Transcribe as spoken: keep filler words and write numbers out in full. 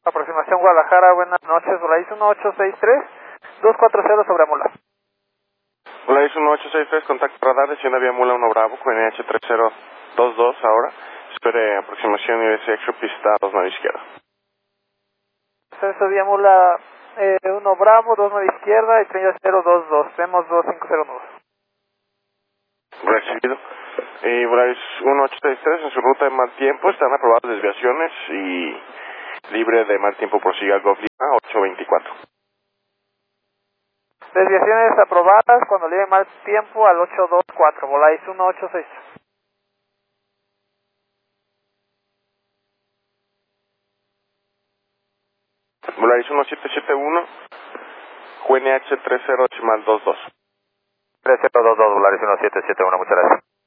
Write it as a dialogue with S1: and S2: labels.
S1: Aproximación Guadalajara, buenas noches, Volaris uno ocho seis tres, dos cuatro cero sobre Amula.
S2: Volaris uno ocho seis tres, contacto radar, desciende vía Mula uno Bravo, Q N H tres cero dos dos ahora. Espere aproximación I B C Extra pista dos nueve izquierda.
S1: Descenso vía Mula eh, uno Bravo, dos nueve izquierda y tres cero dos dos, tenemos dos cinco cero nudos.
S2: Recibido. Y Volaris uno ocho seis tres en su ruta de mal tiempo, están aprobadas desviaciones y libre de mal tiempo prosigue al Golf Lima ocho veinticuatro.
S1: Desviaciones aprobadas cuando libre mal tiempo al ocho dos cuatro, Volaris uno ocho seis tres.
S2: Volaris uno siete siete uno, Q N H tres cero decimal dos dos.
S1: tres cero dos dos, Volaris uno siete siete uno, muchas gracias.